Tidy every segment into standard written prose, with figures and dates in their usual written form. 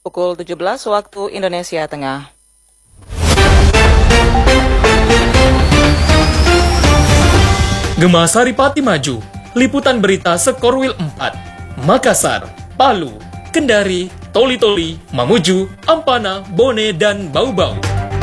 pukul 17 waktu Indonesia Tengah. Gema Saripati Maju, liputan berita Sekorwil 4, Makassar, Palu, Kendari, Toli-Toli, Mamuju, Ampana, Bone, dan Bau-Bau.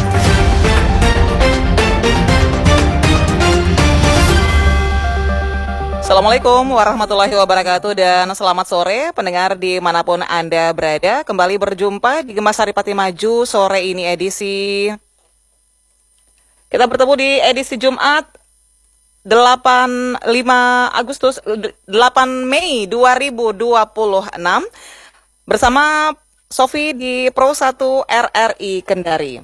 Assalamualaikum warahmatullahi wabarakatuh dan selamat sore pendengar dimanapun Anda berada. Kembali berjumpa di Gema Saripati Maju sore ini edisi. Kita bertemu di edisi Jumat 8 Mei 2026 bersama Sofi di Pro 1 RRI Kendari.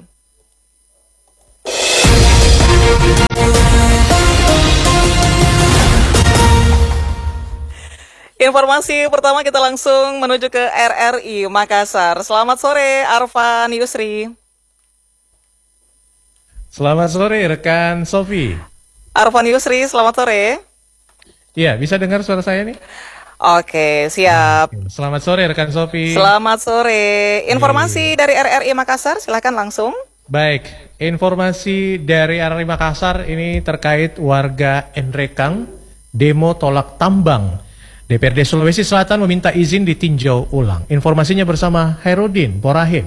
Informasi pertama kita langsung menuju ke RRI Makassar. Selamat sore Arfan Yusri. Selamat sore rekan Sofi. Arfan Yusri, selamat sore. Iya, bisa dengar suara saya nih? Oke, siap. Selamat sore rekan Sofi. Selamat sore. Informasi dari RRI Makassar, silakan langsung. Baik, informasi dari RRI Makassar ini terkait warga Enrekang demo tolak tambang. DPRD Sulawesi Selatan meminta izin ditinjau ulang. Informasinya bersama Herudin Borahim.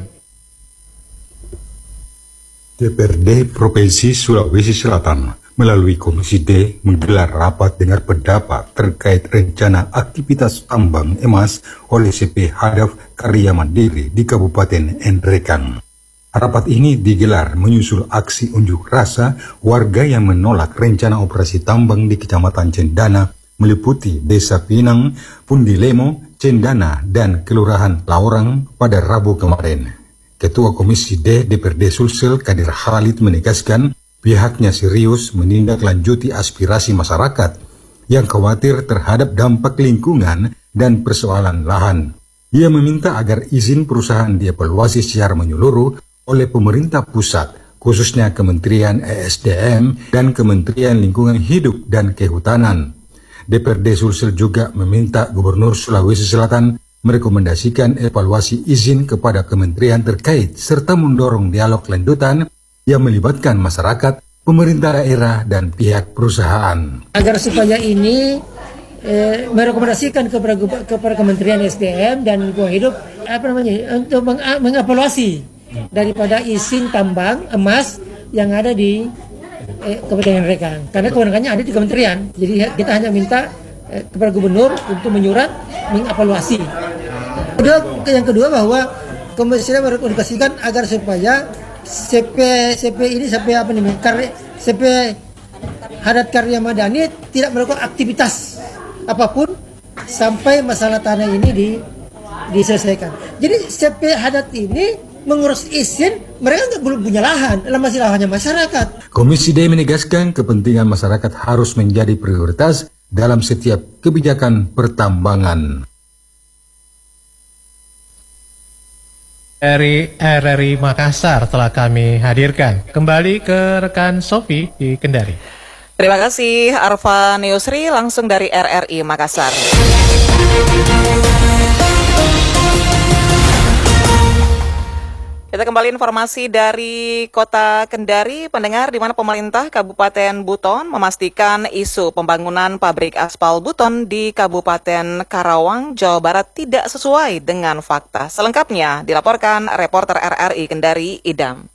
DPRD Provinsi Sulawesi Selatan melalui Komisi D menggelar rapat dengar pendapat terkait rencana aktivitas tambang emas oleh CP Hadaf Karya Mandiri di Kabupaten Enrekang. Rapat ini digelar menyusul aksi unjuk rasa warga yang menolak rencana operasi tambang di Kecamatan Cendana meliputi Desa Pinang, Pundilemo, Cendana, dan Kelurahan Laurang pada Rabu kemarin. Ketua Komisi D DPRD Sulsel Kadir Khalid menegaskan pihaknya serius menindaklanjuti aspirasi masyarakat yang khawatir terhadap dampak lingkungan dan persoalan lahan. Ia meminta agar izin perusahaan dievaluasi secara menyeluruh oleh pemerintah pusat, khususnya Kementerian ESDM dan Kementerian Lingkungan Hidup dan Kehutanan. DPRD Sulsel juga meminta Gubernur Sulawesi Selatan merekomendasikan evaluasi izin kepada kementerian terkait serta mendorong dialog lanjutan yang melibatkan masyarakat, pemerintah daerah, dan pihak perusahaan. Agar supaya ini merekomendasikan kepada Kementerian SDM dan Lingkungan Hidup untuk mengevaluasi daripada izin tambang emas yang ada di Kabupaten Enrekang, karena kewenangannya ada di kementerian. Jadi kita hanya minta kepada gubernur untuk menyurat mengevaluasi. Yang kedua bahwa komisi merekomendasikan agar supaya CP ini CP Hadat Karya Madani tidak melakukan aktivitas apapun sampai masalah tanah ini diselesaikan. Jadi CP Hadat ini mengurus izin, mereka belum punya lahan, masih lahannya masyarakat. Komisi D menegaskan kepentingan masyarakat harus menjadi prioritas dalam setiap kebijakan pertambangan. Dari RRI Makassar telah kami hadirkan. Kembali ke rekan Sofi di Kendari. Terima kasih Arfan Yusri langsung dari RRI Makassar. Kita kembali informasi dari Kota Kendari, pendengar, di mana pemerintah Kabupaten Buton memastikan isu pembangunan pabrik aspal Buton di Kabupaten Karawang, Jawa Barat tidak sesuai dengan fakta. Selengkapnya dilaporkan reporter RRI Kendari, Idam.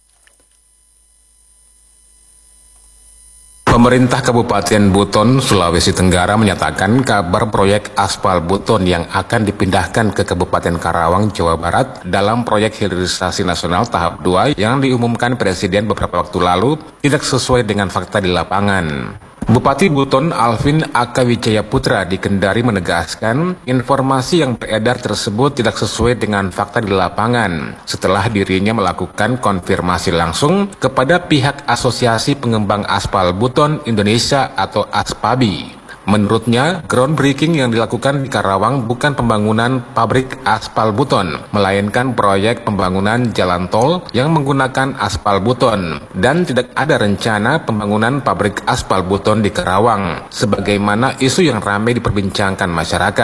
Pemerintah Kabupaten Buton, Sulawesi Tenggara menyatakan kabar proyek aspal Buton yang akan dipindahkan ke Kabupaten Karawang, Jawa Barat dalam proyek hilirisasi nasional tahap 2 yang diumumkan Presiden beberapa waktu lalu tidak sesuai dengan fakta di lapangan. Bupati Buton Alvin Akawijaya Putra di Kendari menegaskan informasi yang beredar tersebut tidak sesuai dengan fakta di lapangan setelah dirinya melakukan konfirmasi langsung kepada pihak Asosiasi Pengembang Aspal Buton Indonesia atau ASPABI. Menurutnya, groundbreaking yang dilakukan di Karawang bukan pembangunan pabrik aspal Buton, melainkan proyek pembangunan jalan tol yang menggunakan aspal Buton, dan tidak ada rencana pembangunan pabrik aspal Buton di Karawang, sebagaimana isu yang ramai diperbincangkan masyarakat.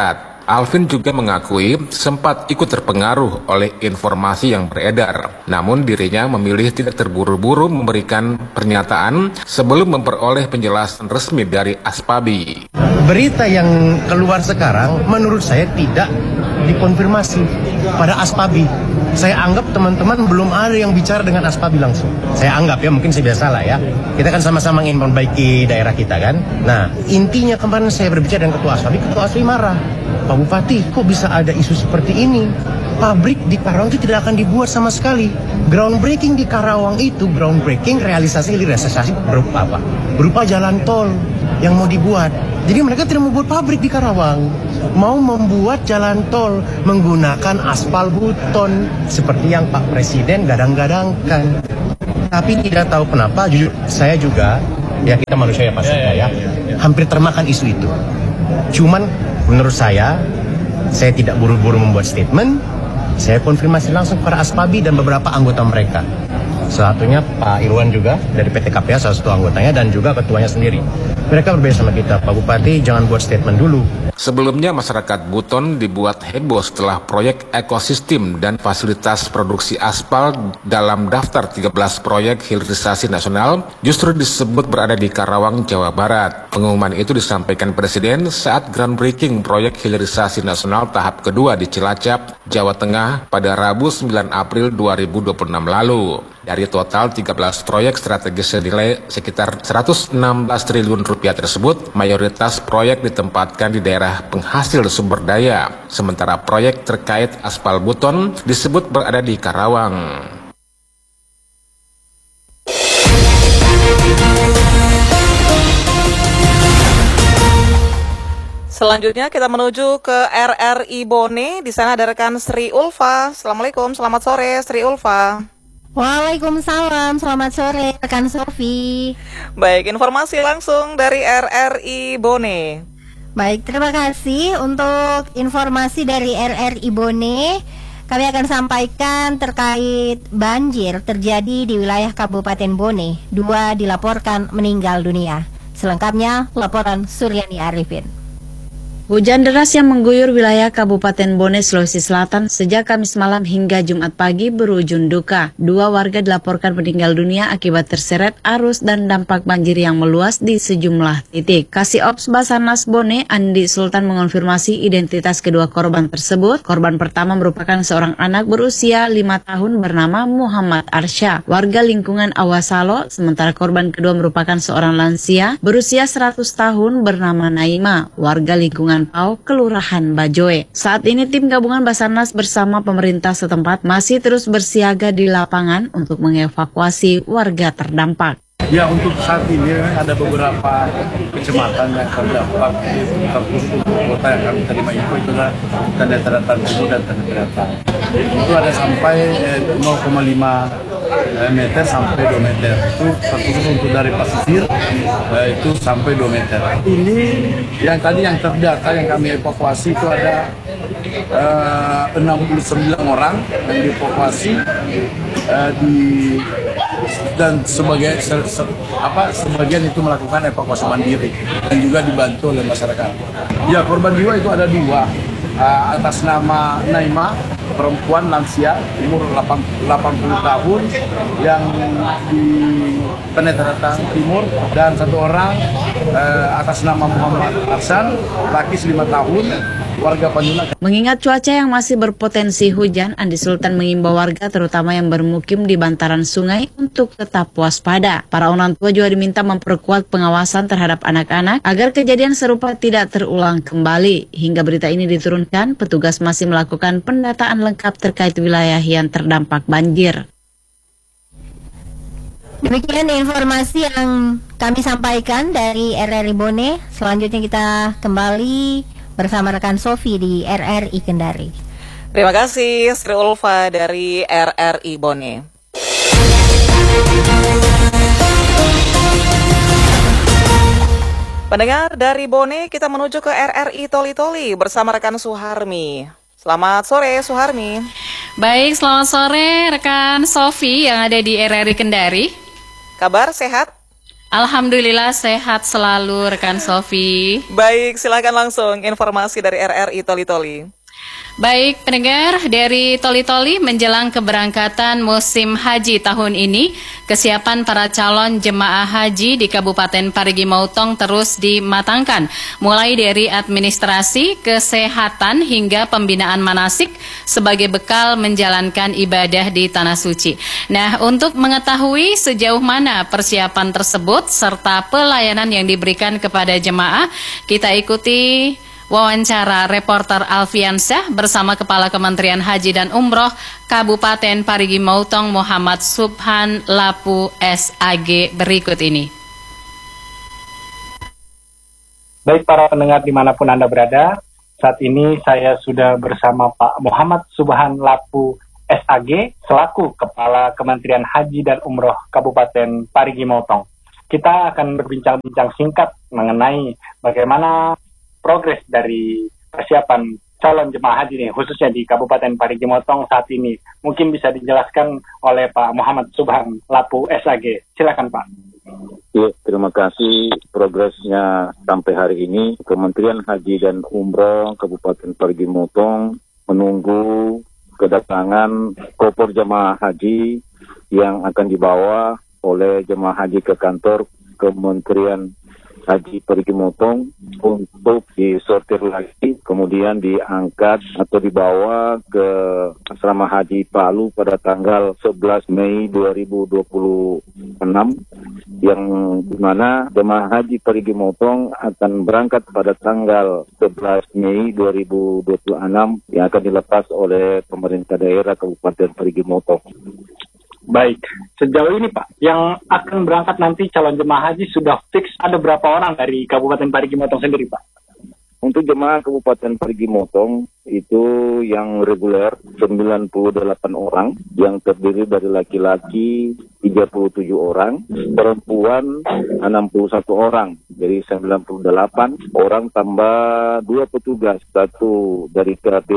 Alvin juga mengakui sempat ikut terpengaruh oleh informasi yang beredar. Namun dirinya memilih tidak terburu-buru memberikan pernyataan sebelum memperoleh penjelasan resmi dari Aspabi. Berita yang keluar sekarang menurut saya tidak dikonfirmasi pada Aspabi. Saya anggap teman-teman belum ada yang bicara dengan Aspabi langsung. Saya anggap ya, mungkin saya salah ya. Kita kan sama-sama ingin memperbaiki daerah kita kan. Nah, intinya kemarin saya berbicara dengan Ketua Aspabi marah. Pak Bupati, kok bisa ada isu seperti ini? Pabrik di Karawang itu tidak akan dibuat sama sekali. Groundbreaking di Karawang itu, realisasi berupa apa? Berupa jalan tol yang mau dibuat. Jadi mereka tidak mau buat pabrik di Karawang, mau membuat jalan tol menggunakan aspal buton seperti yang Pak Presiden gadang-gadangkan. Tapi tidak tahu kenapa, jujur saya juga, ya kita manusia ya pastinya ya, hampir termakan isu itu. Cuman menurut saya tidak buru-buru membuat statement. Saya konfirmasi langsung kepada Aspabi dan beberapa anggota mereka. Salah satunya Pak Irwan juga dari PT KPA, salah satu anggotanya, dan juga ketuanya sendiri. Mereka berbeda sama kita, Pak Bupati jangan buat statement dulu. Sebelumnya masyarakat Buton dibuat heboh setelah proyek ekosistem dan fasilitas produksi aspal dalam daftar 13 proyek hilirisasi nasional justru disebut berada di Karawang, Jawa Barat. Pengumuman itu disampaikan Presiden saat groundbreaking proyek hilirisasi nasional tahap kedua di Cilacap, Jawa Tengah pada Rabu 9 April 2026 lalu. Dari total 13 proyek strategis senilai sekitar 116 triliun rupiah tersebut, mayoritas proyek ditempatkan di daerah penghasil sumber daya, sementara proyek terkait aspal buton disebut berada di Karawang. Selanjutnya kita menuju ke RRI Bone. Di sana ada rekan Sri Ulfa. Assalamualaikum, selamat sore Sri Ulfa. Waalaikumsalam, selamat sore rekan Sofi. Baik, informasi langsung dari RRI Bone. Baik, terima kasih untuk informasi dari RRI Bone. Kami akan sampaikan terkait banjir terjadi di wilayah Kabupaten Bone. 2 dilaporkan meninggal dunia. Selengkapnya laporan Suryani Arifin. Hujan deras yang mengguyur wilayah Kabupaten Bone, Sulawesi Selatan sejak Kamis malam hingga Jumat pagi berujung duka. 2 warga dilaporkan meninggal dunia akibat terseret arus dan dampak banjir yang meluas di sejumlah titik. Kasih Ops Basarnas Bone, Andi Sultan, mengonfirmasi identitas kedua korban tersebut. Korban pertama merupakan seorang anak berusia 5 tahun bernama Muhammad Arsya, warga lingkungan Awasalo, sementara korban kedua merupakan seorang lansia berusia 100 tahun bernama Naima, warga lingkungan Pau, Kelurahan Bajoe. Saat ini tim gabungan Basarnas bersama pemerintah setempat masih terus bersiaga di lapangan untuk mengevakuasi warga terdampak. Ya, untuk saat ini ada beberapa kecamatan yang terdampak, terkhusus kota yang kami terima info itu adalah Tanda Daratan Timur dan Tanda Daratan. Itu ada sampai 0,5 meter sampai 2 meter. Itu terkhusus untuk dari pesisir itu sampai 2 meter. Ini yang tadi yang terdata yang kami evakuasi itu ada 69 orang yang dievakuasi dan sebagian itu melakukan evakuasi mandiri dan juga dibantu oleh masyarakat. Ya, korban jiwa itu ada 2, atas nama Naima, perempuan lansia umur 80 tahun yang di Penetratan Timur, dan 1 orang atas nama Muhammad Arsan, laki 5 tahun, warga Panjuna. Mengingat cuaca yang masih berpotensi hujan, Andi Sultan mengimbau warga terutama yang bermukim di bantaran sungai untuk tetap waspada. Para orang tua juga diminta memperkuat pengawasan terhadap anak-anak agar kejadian serupa tidak terulang kembali. Hingga berita ini diturunkan, petugas masih melakukan pendataan lengkap terkait wilayah yang terdampak banjir. Demikian informasi yang kami sampaikan dari RRI Bone. Selanjutnya kita kembali bersama rekan Sofi di RRI Kendari. Terima kasih Sri Ulfa dari RRI Bone. Pendengar dari Bone, kita menuju ke RRI Toli-Toli bersama rekan Suharmi. Selamat sore Suharmi. Baik, selamat sore rekan Sofi yang ada di RRI Kendari. Kabar sehat? Alhamdulillah sehat selalu rekan Sofi. Baik, silakan langsung informasi dari RRI Toli-Toli. Baik pendengar, dari Toli-Toli menjelang keberangkatan musim haji tahun ini, kesiapan para calon jemaah haji di Kabupaten Parigi Motong terus dimatangkan, mulai dari administrasi, kesehatan hingga pembinaan manasik sebagai bekal menjalankan ibadah di Tanah Suci. Nah, untuk mengetahui sejauh mana persiapan tersebut serta pelayanan yang diberikan kepada jemaah, kita ikuti wawancara reporter Alfiansyah bersama Kepala Kementerian Haji dan Umroh Kabupaten Parigi Motong Muhammad Subhan Lapu SAG berikut ini. Baik para pendengar dimanapun Anda berada, saat ini saya sudah bersama Pak Muhammad Subhan Lapu SAG selaku Kepala Kementerian Haji dan Umroh Kabupaten Parigi Motong. Kita akan berbincang-bincang singkat mengenai bagaimana progres dari persiapan calon jemaah haji ini, khususnya di Kabupaten Parigi Motong saat ini. Mungkin bisa dijelaskan oleh Pak Muhammad Subhan Lapu SAG. Silakan Pak. Ya, terima kasih. Progresnya sampai hari ini, Kementerian Haji dan Umroh Kabupaten Parigi Motong menunggu kedatangan koper jemaah haji yang akan dibawa oleh jemaah haji ke kantor Kementerian Haji Parigi Motong untuk disortir lagi, kemudian diangkat atau dibawa ke Asrama Haji Palu pada tanggal 11 Mei 2026, yang dimana jemaah haji Parigi Motong akan berangkat pada tanggal 11 Mei 2026 yang akan dilepas oleh pemerintah daerah Kabupaten Parigi Motong. Baik, sejauh ini Pak, yang akan berangkat nanti calon jemaah haji sudah fix ada berapa orang dari Kabupaten Parigi Motong sendiri Pak? Untuk jemaah Kabupaten Parigi Motong itu yang reguler 98 orang, yang terdiri dari laki-laki 37 orang, perempuan 61 orang, jadi 98 orang tambah 2 petugas, satu dari KP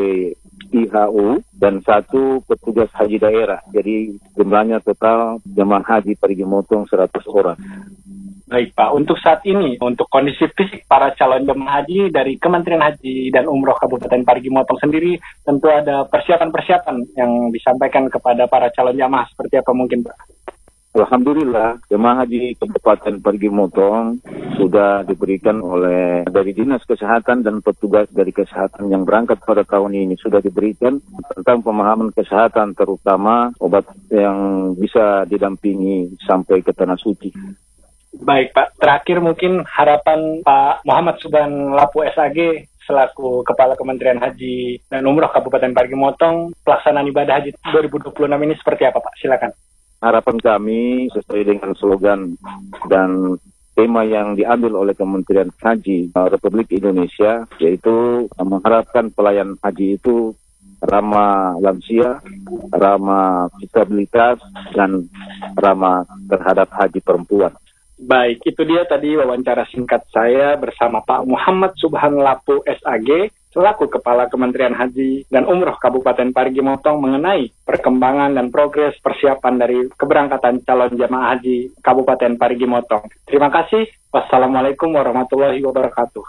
IHU dan satu petugas haji daerah. Jadi jumlahnya total jemaah haji Parigi Motong 100 orang. Baik Pak, untuk saat ini, untuk kondisi fisik para calon jemaah haji dari Kementerian Haji dan Umroh Kabupaten Parigi Motong sendiri, tentu ada persiapan-persiapan yang disampaikan kepada para calon jemaah. Seperti apa mungkin Pak? Alhamdulillah, jemaah haji Kabupaten Parigi Motong sudah diberikan oleh dari Dinas Kesehatan dan petugas dari kesehatan yang berangkat pada tahun ini sudah diberikan tentang pemahaman kesehatan, terutama obat yang bisa didampingi sampai ke Tanah Suci. Baik Pak, terakhir mungkin harapan Pak Muhammad Subhan Lapu SAG selaku Kepala Kementerian Haji dan Umroh Kabupaten Parigi Motong, pelaksanaan ibadah haji 2026 ini seperti apa Pak? Silakan. Harapan kami sesuai dengan slogan dan tema yang diambil oleh Kementerian Haji Republik Indonesia, yaitu mengharapkan pelayan haji itu ramah lansia, ramah disabilitas, dan ramah terhadap haji perempuan. Baik, itu dia tadi wawancara singkat saya bersama Pak Muhammad Subhan Lapu SAG selaku Kepala Kementerian Haji dan Umroh Kabupaten Parigi Motong mengenai perkembangan dan progres persiapan dari keberangkatan calon jemaah haji Kabupaten Parigi Motong. Terima kasih. Wassalamualaikum warahmatullahi wabarakatuh.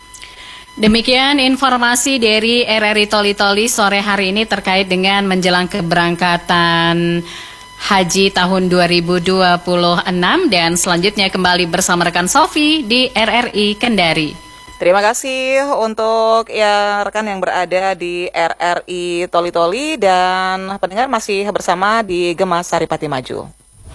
Demikian informasi dari RRI Toli-Toli sore hari ini terkait dengan menjelang keberangkatan Haji tahun 2026, dan selanjutnya kembali bersama rekan Sofi di RRI Kendari. Terima kasih untuk rekan yang berada di RRI Toli-Toli, dan pendengar masih bersama di Gemas Saripati Maju.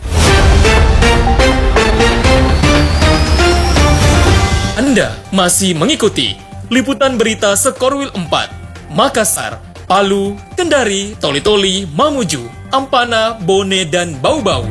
Anda masih mengikuti liputan berita Sekorwil 4, Makassar, Palu, Kendari, Toli-Toli, Mamuju, Ampana, Bone, dan Bau-Bau.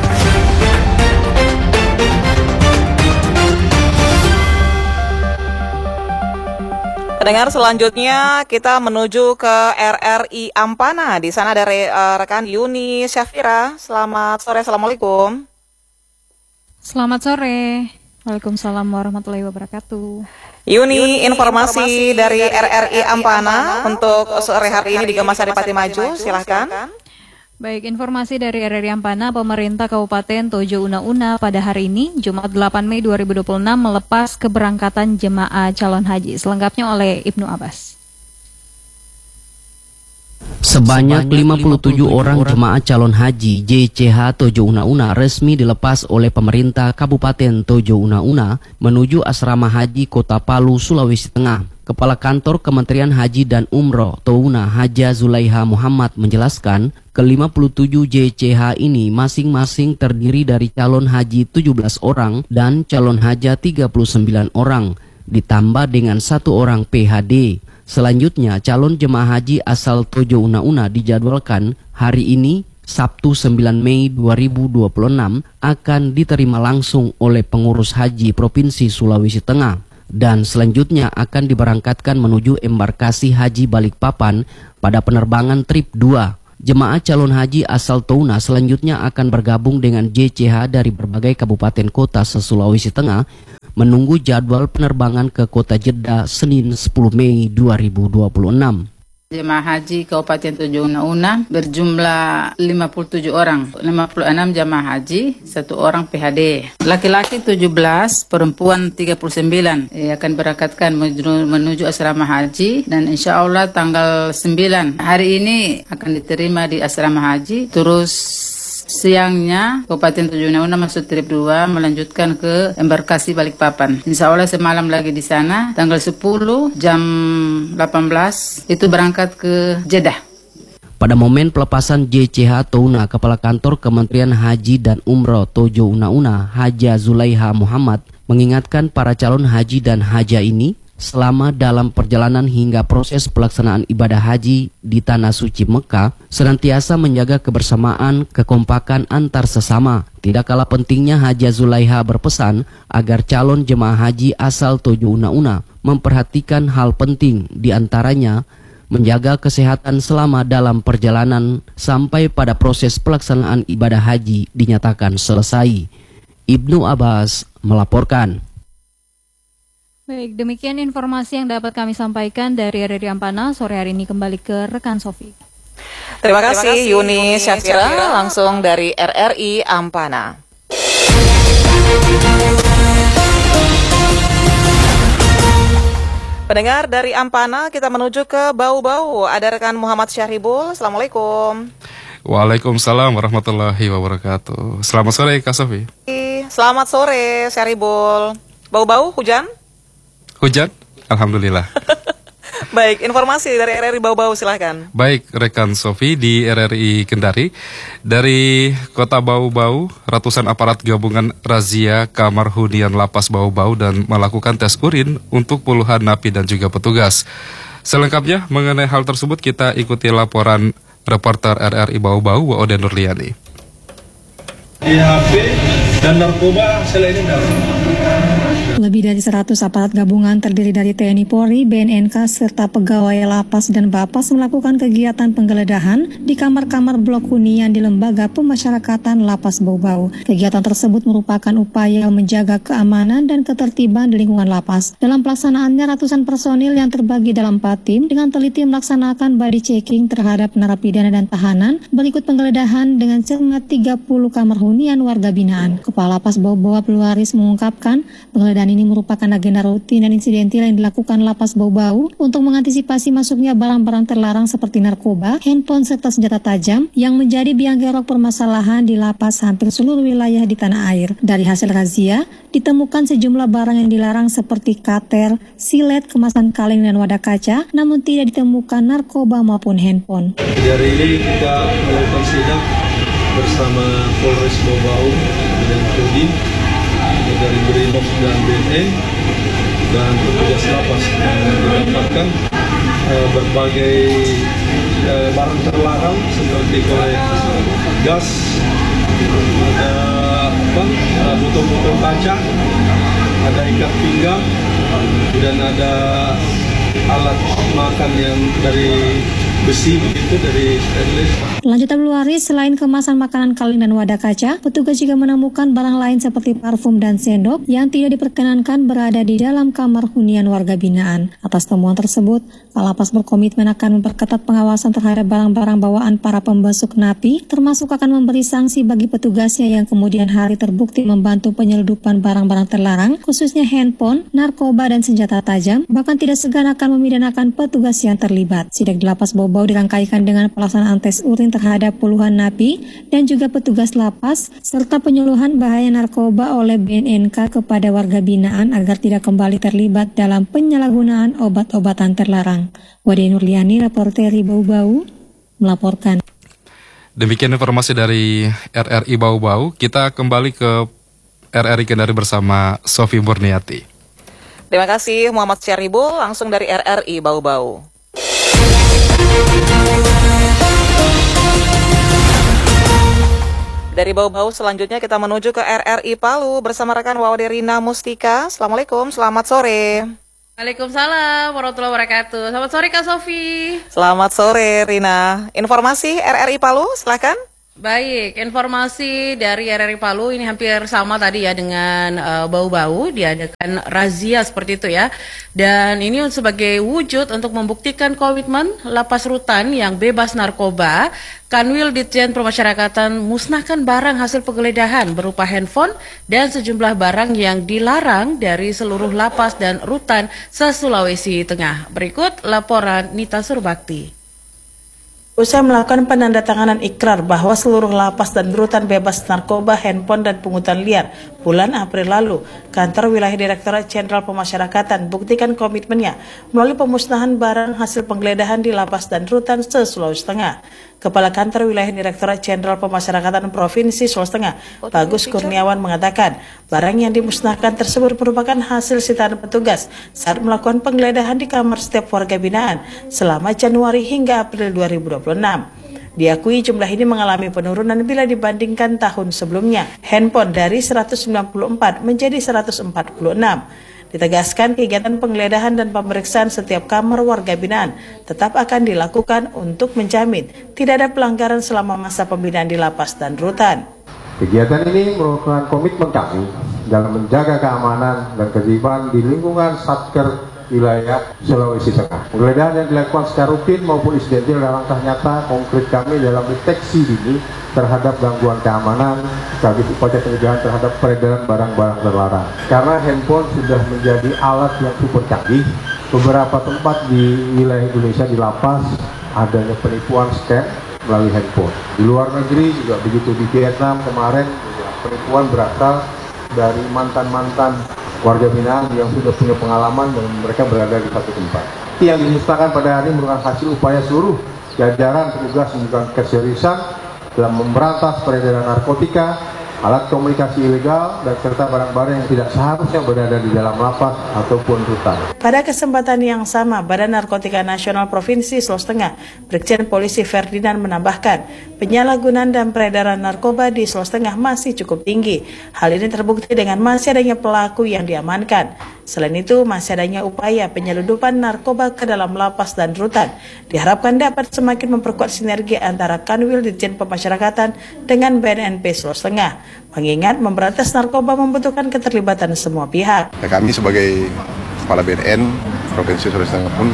Pendengar, selanjutnya kita menuju ke RRI Ampana. Di sana ada rekan Yuni Syafira. Selamat sore, Assalamualaikum. Selamat sore. Waalaikumsalam warahmatullahi wabarakatuh. Yuni, informasi dari RRI Ampana untuk sore hari ini di Gemas Saripati Maju, silahkan. Baik, informasi dari RRI Ampana, pemerintah Kabupaten Tojo Una-Una pada hari ini, Jumat 8 Mei 2026, melepas keberangkatan jemaah calon haji. Selengkapnya oleh Ibnu Abbas. Sebanyak 57 orang jemaah calon haji JCH Tojo Una-Una resmi dilepas oleh pemerintah Kabupaten Tojo Una-Una menuju asrama haji Kota Palu, Sulawesi Tengah. Kepala Kantor Kementerian Haji dan Umroh Touna Haja Zulaiha Muhammad menjelaskan, ke-57 JCH ini masing-masing terdiri dari calon haji 17 orang dan calon haja 39 orang, ditambah dengan 1 orang PHD. Selanjutnya, calon jemaah haji asal Tojo Una-Una dijadwalkan hari ini, Sabtu 9 Mei 2026, akan diterima langsung oleh pengurus haji Provinsi Sulawesi Tengah. Dan selanjutnya akan diberangkatkan menuju embarkasi haji Balikpapan pada penerbangan trip 2. Jemaah calon haji asal Touna selanjutnya akan bergabung dengan JCH dari berbagai kabupaten kota se-Sulawesi Tengah menunggu jadwal penerbangan ke kota Jeddah Senin 10 Mei 2026. Jemaah haji Kabupaten Tojo Una-Una berjumlah 57 orang, 56 jemaah haji, 1 orang PHD. Laki-laki 17, perempuan 39 akan berangkatkan menuju asrama haji dan insya Allah tanggal 9 hari ini akan diterima di asrama haji. Terus siangnya Kabupaten Tojo Una-Una masuk trip 2 melanjutkan ke embarkasi Balikpapan. Insya Allah semalam lagi di sana, tanggal 10 jam 18 itu berangkat ke Jeddah. Pada momen pelepasan JCH Touna, Kepala Kantor Kementerian Haji dan Umroh Tojo Una-Una Haja Zulaiha Muhammad mengingatkan para calon haji dan haja ini selama dalam perjalanan hingga proses pelaksanaan ibadah haji di Tanah Suci Mekah, senantiasa menjaga kebersamaan, kekompakan antar sesama. Tidak kalah pentingnya, Haja Zulaiha berpesan agar calon jemaah haji asal Tojo Una-Una memperhatikan hal penting, diantaranya menjaga kesehatan selama dalam perjalanan sampai pada proses pelaksanaan ibadah haji dinyatakan selesai. Ibnu Abbas melaporkan. Baik, demikian informasi yang dapat kami sampaikan dari RRI Ampana. Sore hari ini kembali ke rekan Sofi. Terima kasih Yuni Syafira langsung dari RRI Ampana. Pendengar dari Ampana, kita menuju ke Bau-Bau. Ada rekan Muhammad Syahribul. Assalamualaikum. Waalaikumsalam warahmatullahi wabarakatuh. Selamat sore Kak Sofi. Selamat sore Syahribul. Bau-Bau hujan? Hujan? Alhamdulillah. Baik, informasi dari RRI Bau-Bau silahkan. Baik, rekan Sofi di RRI Kendari. Dari kota Bau-Bau, ratusan aparat gabungan razia kamar hunian lapas Bau-Bau dan melakukan tes urin untuk puluhan napi dan juga petugas. Selengkapnya mengenai hal tersebut kita ikuti laporan reporter RRI Bau-Bau, Waode Nurliani. HP dan narkoba selain ini. Lebih dari 100 aparat gabungan terdiri dari TNI Polri, BNNK, serta pegawai lapas dan Bapas melakukan kegiatan penggeledahan di kamar-kamar blok hunian di Lembaga Pemasyarakatan Lapas Bau-Bau. Kegiatan tersebut merupakan upaya menjaga keamanan dan ketertiban di lingkungan lapas. Dalam pelaksanaannya, ratusan personil yang terbagi dalam 4 tim dengan teliti melaksanakan body checking terhadap narapidana dan tahanan, berikut penggeledahan dengan cermat 30 kamar hunian warga binaan. Kepala Lapas Bau-Bau Abdul Waris mengungkapkan, penggeledahan ini merupakan agenda rutin dan insidentil yang dilakukan Lapas Bau-Bau untuk mengantisipasi masuknya barang-barang terlarang seperti narkoba, handphone, serta senjata tajam yang menjadi biang kerok permasalahan di lapas hampir seluruh wilayah di tanah air. Dari hasil razia, ditemukan sejumlah barang yang dilarang seperti kater, silet, kemasan kaleng, dan wadah kaca, namun tidak ditemukan narkoba maupun handphone. Dari ini kita melakukan sidak bersama Polres Bau-Bau dan Kodim dari Brimob dan BNN dan petugas lapas mendapatkan berbagai barang terlarang seperti korek gas, ada botol-botol kaca, ada ikat pinggang, dan ada alat makan yang dari besi begitu, dari stainless. Lanjut Abdul Waris, selain kemasan makanan kaleng dan wadah kaca, petugas juga menemukan barang lain seperti parfum dan sendok yang tidak diperkenankan berada di dalam kamar hunian warga binaan. Atas temuan tersebut, Lapas berkomitmen akan memperketat pengawasan terhadap barang-barang bawaan para pembesuk napi, termasuk akan memberi sanksi bagi petugasnya yang kemudian hari terbukti membantu penyelundupan barang-barang terlarang, khususnya handphone, narkoba, dan senjata tajam, bahkan tidak segan akan memidanakan petugas yang terlibat. Sidak di Lapas Bau-Bau dirangkaikan dengan pelaksanaan tes urin terhadap puluhan napi dan juga petugas lapas, serta penyuluhan bahaya narkoba oleh BNNK kepada warga binaan agar tidak kembali terlibat dalam penyalahgunaan obat-obatan terlarang. Wade Nurliani, reporteri Bau-Bau, melaporkan. Demikian informasi dari RRI Bau-Bau. Kita kembali ke RRI Kendari bersama Sofi Murniati. Terima kasih Muhammad Syaribul, langsung dari RRI Bau-Bau. Dari Bau-Bau selanjutnya kita menuju ke RRI Palu bersama rekan Wawade Rina Mustika. Assalamualaikum, selamat sore. Waalaikumsalam warahmatullahi wabarakatuh. Selamat sore Kak Sofi. Selamat sore Rina. Informasi RRI Palu, silakan. Baik, informasi dari RRI Palu ini hampir sama tadi ya dengan Bau-Bau, diadakan razia seperti itu ya. Dan ini sebagai wujud untuk membuktikan komitmen lapas rutan yang bebas narkoba, Kanwil Ditjen Pemasyarakatan musnahkan barang hasil penggeledahan berupa handphone dan sejumlah barang yang dilarang dari seluruh lapas dan rutan se-Sulawesi Tengah. Berikut laporan Nita Surbakti. Usai melakukan penandatanganan ikrar bahwa seluruh lapas dan rutan bebas narkoba, handphone, dan pungutan liar bulan April lalu, Kantor Wilayah Direktorat Jenderal Pemasyarakatan buktikan komitmennya melalui pemusnahan barang hasil penggeledahan di lapas dan rutan se-Sulawesi Tengah. Kepala Kantor Wilayah Direktorat Jenderal Pemasyarakatan Provinsi Sulawesi Tengah, Bagus Kurniawan, mengatakan barang yang dimusnahkan tersebut merupakan hasil sitaan petugas saat melakukan penggeledahan di kamar setiap warga binaan selama Januari hingga April 2026. Diakui jumlah ini mengalami penurunan bila dibandingkan tahun sebelumnya. Handphone dari 194 menjadi 146. Ditegaskan kegiatan penggeledahan dan pemeriksaan setiap kamar warga binaan tetap akan dilakukan untuk menjamin tidak ada pelanggaran selama masa pembinaan di lapas dan rutan. Kegiatan ini merupakan komitmen kami dalam menjaga keamanan dan ketertiban di lingkungan Satker wilayah Sulawesi Tengah. Penggeledahan yang dilakukan secara rutin maupun insidental adalah langkah nyata konkret kami dalam deteksi dini terhadap gangguan keamanan sekaligus upaya pencegahan terhadap peredaran barang-barang terlarang. Karena handphone sudah menjadi alat yang super canggih, beberapa tempat di wilayah Indonesia di lapas adanya penipuan scam melalui handphone. Di luar negeri juga begitu, di Vietnam kemarin penipuan berasal dari mantan-mantan warga binaan yang sudah punya pengalaman dan mereka berada di satu tempat. Yang dimusnahkan pada hari ini merupakan hasil upaya seluruh jajaran petugas menunjukkan keseriusan dalam memberantas peredaran narkotika, alat komunikasi ilegal, dan serta barang-barang yang tidak seharusnya berada di dalam lapas ataupun rutan. Pada kesempatan yang sama, Badan Narkotika Nasional Provinsi Sulawesi Tengah, Brigjen Polisi Ferdinand menambahkan, penyalahgunaan dan peredaran narkoba di Sulawesi Tengah masih cukup tinggi. Hal ini terbukti dengan masih adanya pelaku yang diamankan. Selain itu, masih adanya upaya penyelundupan narkoba ke dalam lapas dan rutan. Diharapkan dapat semakin memperkuat sinergi antara Kanwil Ditjen Pemasyarakatan dengan BNNP Sulawesi Tengah. Mengingat memberantas narkoba membutuhkan keterlibatan semua pihak. Kami sebagai Kepala BNN Provinsi Sulawesi Tengah pun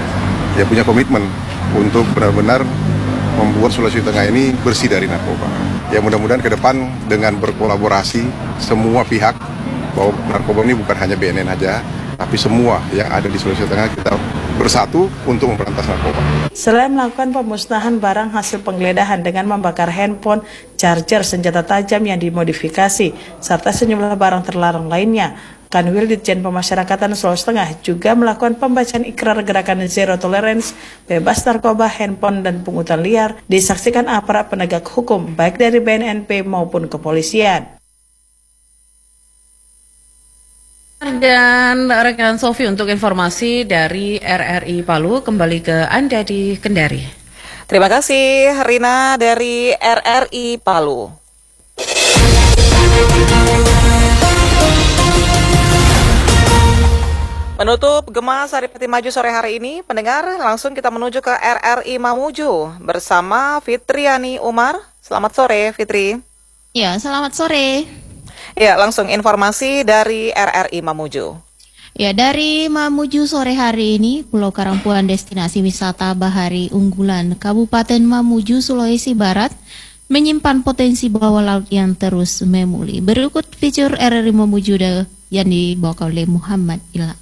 ya punya komitmen untuk benar-benar membuat Sulawesi Tengah ini bersih dari narkoba. Ya mudah-mudahan ke depan dengan berkolaborasi semua pihak, bahwa narkoba ini bukan hanya BNN saja, tapi semua yang ada di Sulawesi Tengah kita bersatu untuk memberantas narkoba. Selain melakukan pemusnahan barang hasil penggeledahan dengan membakar handphone, charger, senjata tajam yang dimodifikasi, serta sejumlah barang terlarang lainnya, Kanwil Ditjen Pemasyarakatan Sulawesi Tengah juga melakukan pembacaan ikrar gerakan Zero Tolerance, bebas narkoba, handphone, dan pungutan liar, disaksikan aparat penegak hukum baik dari BNNP maupun kepolisian. Dan rekan Sofi untuk informasi dari RRI Palu, kembali ke Anda di Kendari. Terima kasih Rina dari RRI Palu. Menutup Gema Saripati Maju sore hari ini, pendengar, langsung kita menuju ke RRI Mamuju bersama Fitriani Umar. Selamat sore, Fitri. Ya, selamat sore. Ya, langsung informasi dari RRI Mamuju. Ya, dari Mamuju sore hari ini, Pulau Karampuan destinasi wisata bahari unggulan Kabupaten Mamuju, Sulawesi Barat menyimpan potensi bawah laut yang terus memulih. Berikut fitur RRI Mamuju yang dibawa oleh Muhammad Ilham.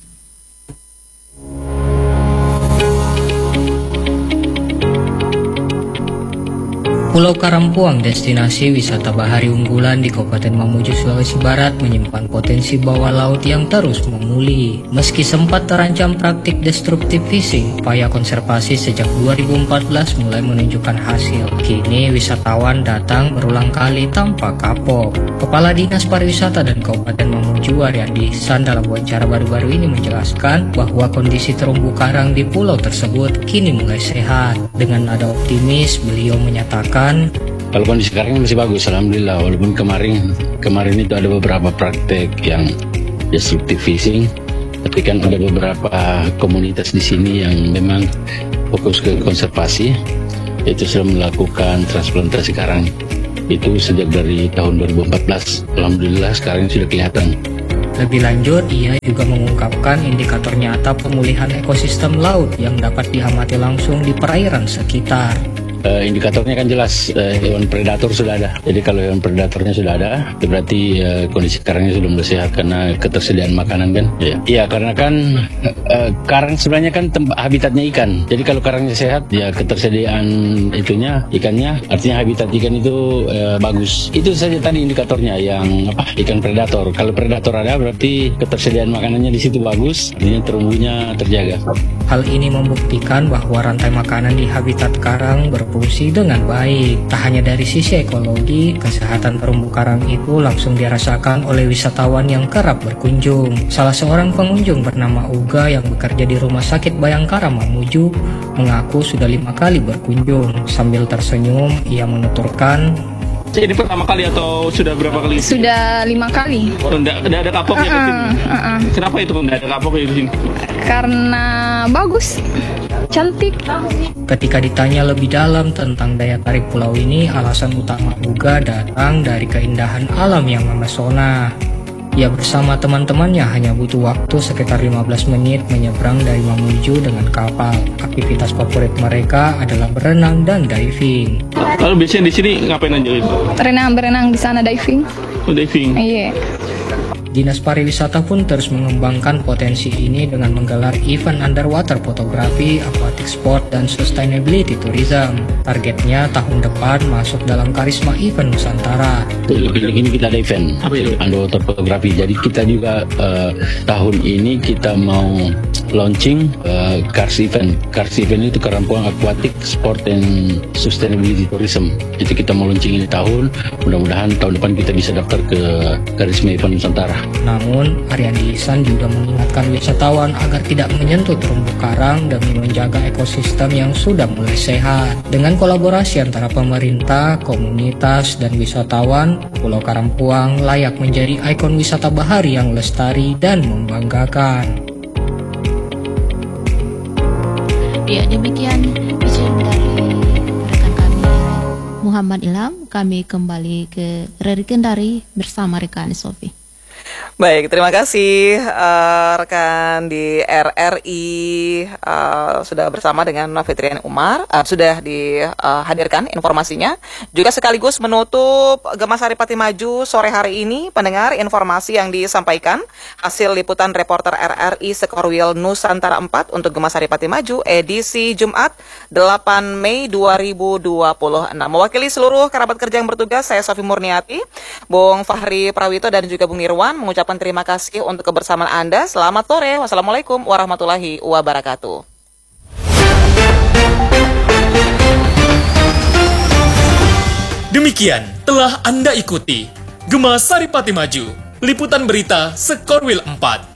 Pulau Karampuang, destinasi wisata bahari unggulan di Kabupaten Mamuju, Sulawesi Barat, menyimpan potensi bawah laut yang terus memulih. Meski sempat terancam praktik destruktif fishing, upaya konservasi sejak 2014 mulai menunjukkan hasil. Kini wisatawan datang berulang kali tanpa kapok. Kepala Dinas Pariwisata dan Kabupaten Mamuju, Ariandi Ihsan, dalam wawancara baru-baru ini menjelaskan bahwa kondisi terumbu karang di pulau tersebut kini mulai sehat. Dengan nada optimis, beliau menyatakan kalau kondisi sekarang masih bagus, alhamdulillah. Walaupun kemarin itu ada beberapa praktek yang destructive fishing, tapi kan ada beberapa komunitas di sini yang memang fokus ke konservasi, yaitu sudah melakukan transplantasi karang itu sejak dari tahun 2014. Alhamdulillah sekarang sudah kelihatan. Lebih lanjut, ia juga mengungkapkan indikator nyata pemulihan ekosistem laut yang dapat diamati langsung di perairan sekitar. Indikatornya kan jelas, hewan predator sudah ada. Jadi kalau hewan predatornya sudah ada, berarti kondisi karangnya sudah mulai sehat karena ketersediaan makanan kan. Iya, karena kan karang sebenarnya kan habitatnya ikan. Jadi kalau karangnya sehat, ya ketersediaan ikannya, artinya habitat ikan itu bagus. Itu saja tadi indikatornya yang ikan predator. Kalau predator ada, berarti ketersediaan makanannya di situ bagus, artinya terumbunya terjaga. Hal ini membuktikan bahwa rantai makanan di habitat karang berfungsi dengan baik. Tak hanya dari sisi ekologi, kesehatan terumbu karang itu langsung dirasakan oleh wisatawan yang kerap berkunjung. Salah seorang pengunjung bernama Uga yang bekerja di Rumah Sakit Bayangkara Mamuju mengaku sudah 5 kali berkunjung. Sambil tersenyum, ia menuturkan, ini pertama kali atau sudah berapa kali? Sudah 5 kali. Tidak ada kapoknya ke sini? Kenapa itu tidak ada kapoknya di sini? Karena bagus, cantik. Ketika ditanya lebih dalam tentang daya tarik pulau ini, alasan utama Uga datang dari keindahan alam yang memesona. Ia bersama teman-temannya hanya butuh waktu sekitar 15 menit menyeberang dari Mamuju dengan kapal. Aktivitas favorit mereka adalah berenang dan diving. Lalu biasanya di sini ngapain aja itu? Berenang di sana, diving. Oh, diving. Iya. Dinas Pariwisata pun terus mengembangkan potensi ini dengan menggelar event underwater fotografi, aquatic sport, dan sustainability tourism. Targetnya tahun depan masuk dalam karisma event Nusantara. Ini kita ada event underwater fotografi. Jadi kita juga tahun ini kita mau launching Cars Event. Cars Event itu Karampuang Aquatic Sport and Sustainability Tourism. Itu kita mau launching ini tahun. Mudah-mudahan tahun depan kita bisa daftar ke karisma event Nusantara. Namun, Ariandi Ihsan juga mengingatkan wisatawan agar tidak menyentuh terumbu karang demi menjaga ekosistem yang sudah mulai sehat. Dengan kolaborasi antara pemerintah, komunitas, dan wisatawan, Pulau Karampuang layak menjadi ikon wisata bahari yang lestari dan membanggakan. Ya, demikian bicara dari rekan kami Muhammad Ilham. Kami kembali ke RRI Kendari bersama rekan Sofi. Baik, terima kasih rekan di RRI sudah bersama dengan Fitriani Umar, sudah dihadirkan informasinya. Juga sekaligus menutup Gemas Hari Pati Maju sore hari ini, pendengar informasi yang disampaikan hasil liputan reporter RRI Sekorwil Nusantara 4 untuk Gemas Hari Pati Maju edisi Jumat 8 Mei 2026. Mewakili seluruh kerabat kerja yang bertugas, saya Sofi Murniati, Bung Fahri Prawito, dan juga Bung Nirwan mengucapkan terima kasih untuk kebersamaan Anda. Selamat sore. Wassalamualaikum warahmatullahi wabarakatuh. Demikian telah Anda ikuti Gemas Hari Pati Maju, liputan berita Sekorwil 4.